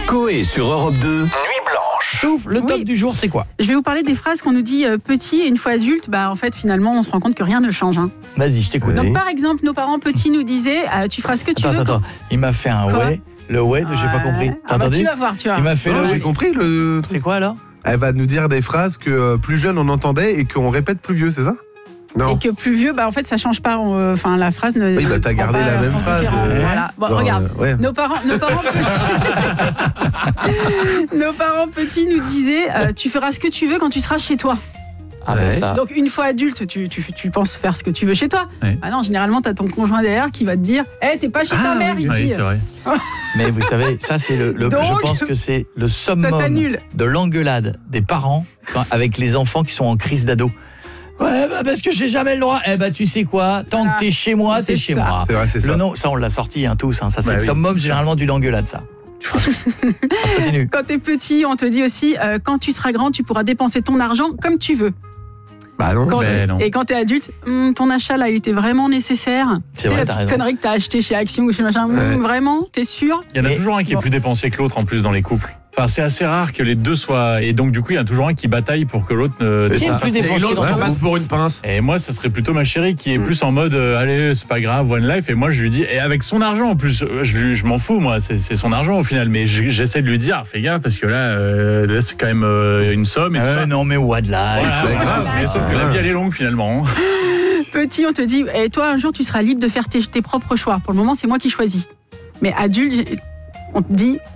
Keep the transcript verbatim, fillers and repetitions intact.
Coé sur Europe deux, Nuit Blanche. Sauf le top Oui. du jour, c'est quoi? Je vais vous parler des phrases qu'on nous dit euh, petit et une fois adulte, bah en fait finalement on se rend compte que rien ne change. Hein. Vas-y, je t'écoute. Oui. Donc par exemple, nos parents petits nous disaient euh, tu feras ce que tu Attends, veux. attends, attends. Il m'a fait un Quoi ouais. Le ouais de j'ai pas compris. T'as Ah bah, entendu? tu vas voir, tu vas. Il m'a fait Non, le j'ai ouais. compris le truc. C'est quoi alors? Elle va nous dire des phrases que euh, plus jeune on entendait et qu'on répète plus vieux, c'est ça? Non. Et que plus vieux, bah en fait ça change pas. on- Enfin la phrase ne. Oui, bah, t'as ne prend gardé pas la un même sens phrase, différent. euh, Voilà. Bon, Genre, regarde. euh, ouais. Nos parents, nos parents petits, nos parents petits nous disaient euh, tu feras ce que tu veux quand tu seras chez toi. Ah bah Ouais. ça. Donc une fois adulte, tu, tu, tu penses faire ce que tu veux chez toi. Ouais. Ah non, généralement t'as ton conjoint derrière qui va te dire, hé t'es pas chez ta Ah, mère oui. ici. Oui, c'est vrai. Mais vous savez, ça c'est le, le- Donc, je pense que c'est le Ça summum s'annule. de l'engueulade des parents quand- avec les enfants qui sont en crise d'ado. Ouais, bah parce que j'ai jamais le droit. Eh bah tu sais quoi, tant Ah, que t'es chez moi, c'est t'es chez ça. moi. C'est vrai, c'est ça. Le nom, ça on l'a sorti hein, tous. Hein, ça c'est Bah le oui. summum généralement du l'engueulade ça. Continue. Quand t'es petit, on te dit aussi, euh, quand tu seras grand, tu pourras dépenser ton argent comme tu veux. Bah non. Quand Mais t'es- non. et quand t'es adulte, hum, ton achat là, il était vraiment nécessaire. C'est Tu sais, vrai, la t'as petite raison. connerie que t'as acheté chez Action ou chez machin. hum, Ouais. Vraiment, t'es sûr? Il y en a Mais- toujours un qui est bon. plus dépensier que l'autre en plus dans les couples. Enfin, c'est assez rare que les deux soient. Et donc, du coup, il y en a toujours un qui bataille pour que l'autre ne C'est dépense Qui est le pas plus trop. dépensier dans Ouais, ton ouais. couple? pour une pince. Et moi, ce serait plutôt ma chérie qui est Mm. plus en mode euh, allez, c'est pas grave, one life. Et moi, je lui dis, et avec son argent en plus, euh, je, lui- je m'en fous, moi, c'est c'est son argent au final. Mais je- j'essaie de lui dire, fais gaffe, parce que là, euh, là, c'est quand même euh, une somme. Et tout Euh, ça. non mais what de life. Voilà, c'est voilà. grave. Mais sauf que la vie, elle est longue finalement. Petit, on te dit, et toi un jour tu seras libre de faire tes, tes propres choix. Pour le moment, c'est moi qui choisis. Mais adulte, j'ai- on te dit,